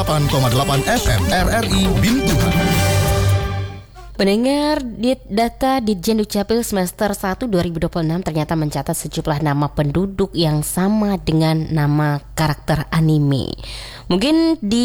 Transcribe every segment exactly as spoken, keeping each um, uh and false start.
delapan koma delapan F M R R I Bintuhan. Pendengar, data Ditjen Dukcapil semester satu dua ribu dua puluh enam ternyata mencatat sejumlah nama penduduk yang sama dengan nama karakter anime. Mungkin di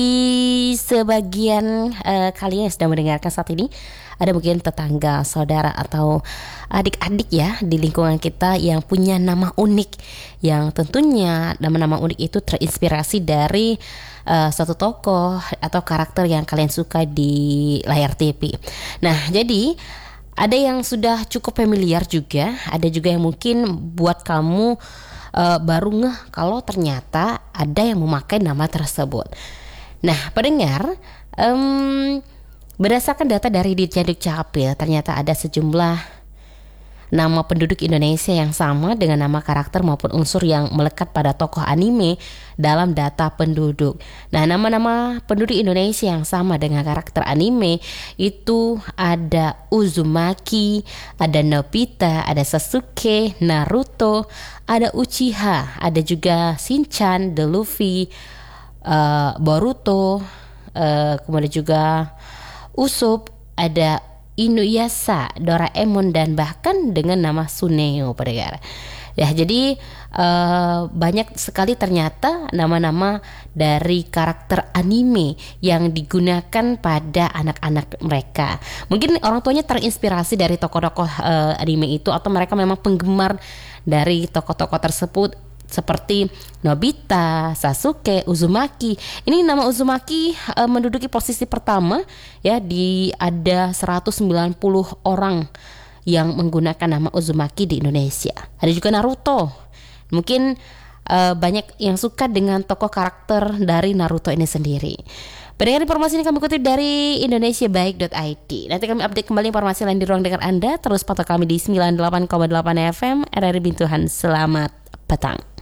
sebagian uh, kalian yang sedang mendengarkan saat ini, ada mungkin tetangga, saudara, atau adik-adik ya di lingkungan kita yang punya nama unik, yang tentunya nama-nama unik itu terinspirasi dari uh, suatu tokoh atau karakter yang kalian suka di layar T V. Nah, jadi ada yang sudah cukup familiar juga, ada juga yang mungkin buat kamu uh, baru ngeh kalau ternyata ada yang memakai nama tersebut. Nah, pendengar, um, berdasarkan data dari Ditjen Dukcapil, ternyata ada sejumlah nama penduduk Indonesia yang sama dengan nama karakter maupun unsur yang melekat pada tokoh anime dalam data penduduk. Nah, nama-nama penduduk Indonesia yang sama dengan karakter anime itu ada Uzumaki, ada Nobita, ada Sasuke, Naruto, ada Uchiha, ada juga Shinchan, The Luffy, uh, Boruto, uh, kemudian juga Usopp, ada Inuyasha, Doraemon, dan bahkan dengan nama Suneo, pendengar. Ya, jadi uh, banyak sekali ternyata nama-nama dari karakter anime yang digunakan pada anak-anak mereka. Mungkin orang tuanya terinspirasi dari tokoh-tokoh uh, anime itu, atau mereka memang penggemar dari tokoh-tokoh tersebut, seperti Nobita, Sasuke, Uzumaki. Ini nama Uzumaki e, menduduki posisi pertama ya, di ada seratus sembilan puluh orang yang menggunakan nama Uzumaki di Indonesia. Ada juga Naruto. Mungkin e, banyak yang suka dengan tokoh karakter dari Naruto ini sendiri. Pendengar, informasi ini kami kutip dari indonesia baik dot i d. Nanti kami update kembali informasi lain di ruang dengar Anda. Terus pantau kami di sembilan puluh delapan koma delapan F M R R I Bintuhan. Selamat petang.